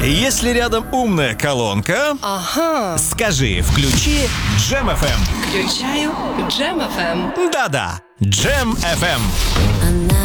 Если рядом умная колонка, Ага. скажи «включи Джем FM». Включаю Джем FM. Да-да, Джем FM. Она